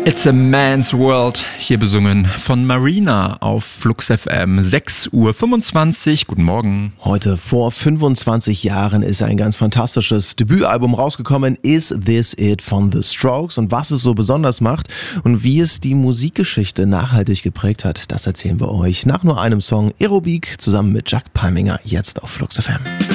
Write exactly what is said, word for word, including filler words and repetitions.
It's a Man's World, hier besungen von Marina auf Flux F M. sechs Uhr fünfundzwanzig, guten Morgen. Heute vor fünfundzwanzig Jahren ist ein ganz fantastisches Debütalbum rausgekommen, Is This It von The Strokes. Und was es so besonders macht und wie es die Musikgeschichte nachhaltig geprägt hat, das erzählen wir euch nach nur einem Song. Aerobik zusammen mit Jack Palminger, jetzt auf Flux F M.